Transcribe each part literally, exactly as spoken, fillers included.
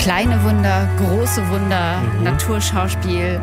Kleine Wunder, große Wunder, mhm. Naturschauspiel,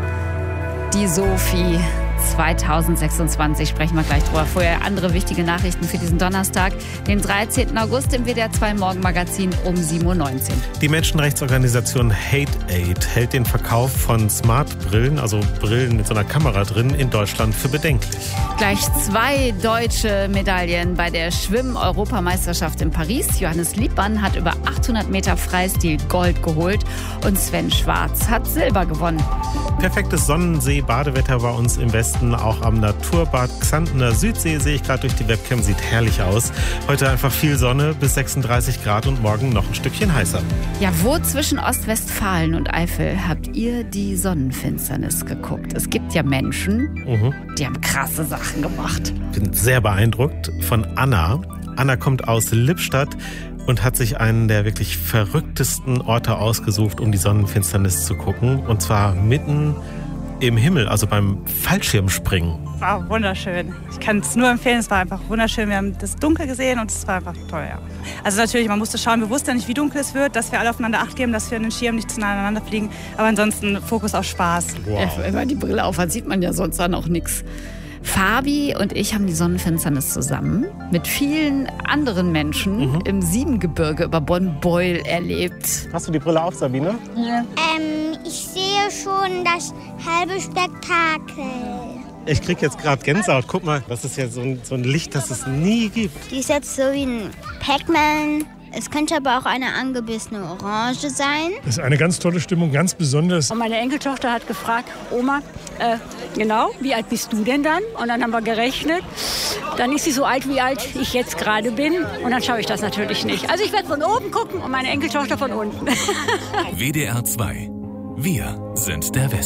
die Sophie. zweitausendsechsundzwanzig sprechen wir gleich drüber. Vorher andere wichtige Nachrichten für diesen Donnerstag, den dreizehnten August im W D R zwei Morgenmagazin um sieben Uhr neunzehn. Die Menschenrechtsorganisation Hate Aid hält den Verkauf von Smart-Brillen, also Brillen mit so einer Kamera drin, in Deutschland für bedenklich. Gleich zwei deutsche Medaillen bei der Schwimm-Europameisterschaft in Paris. Johannes Liebmann hat über achthundert Meter Freistil Gold geholt und Sven Schwarz hat Silber gewonnen. Perfektes Sonnensee-Badewetter bei uns im Westen. Auch am Naturbad Xantener Südsee sehe ich gerade durch die Webcam, sieht herrlich aus. Heute einfach viel Sonne bis sechsunddreißig Grad und morgen noch ein Stückchen heißer. Ja, wo zwischen Ostwestfalen und Eifel habt ihr die Sonnenfinsternis geguckt? Es gibt ja Menschen, mhm. die haben krasse Sachen gemacht. Ich bin sehr beeindruckt von Anna. Anna kommt aus Lippstadt und hat sich einen der wirklich verrücktesten Orte ausgesucht, um die Sonnenfinsternis zu gucken. Und zwar mitten im Himmel, also beim Fallschirmspringen. War wunderschön. Ich kann es nur empfehlen, es war einfach wunderschön. Wir haben das Dunkel gesehen und es war einfach toll, ja. Also natürlich, man musste schauen, wir wussten ja nicht, wie dunkel es wird, dass wir alle aufeinander Acht geben, dass wir in den Schirm nicht zueinander fliegen. Aber ansonsten Fokus auf Spaß. Wow. Ja, wenn man die Brille aufhat, sieht man ja sonst dann auch nichts. Fabi und ich haben die Sonnenfinsternis zusammen mit vielen anderen Menschen mhm. im Siebengebirge über Bonn-Beuel erlebt. Hast du die Brille auf, Sabine? Ja. Ähm, ich sehe schon das halbe Spektakel. Ich krieg jetzt gerade Gänsehaut. Guck mal, das ist ja so ein, so ein Licht, das es nie gibt. Die ist jetzt so wie ein Pac-Man. Es könnte aber auch eine angebissene Orange sein. Das ist eine ganz tolle Stimmung, ganz besonders. Und meine Enkeltochter hat gefragt, Oma, äh, genau, wie alt bist du denn dann? Und dann haben wir gerechnet. Dann ist sie so alt, wie alt ich jetzt gerade bin. Und dann schaue ich das natürlich nicht. Also ich werde von oben gucken und meine Enkeltochter von unten. W D R zwei. Wir sind der Westen.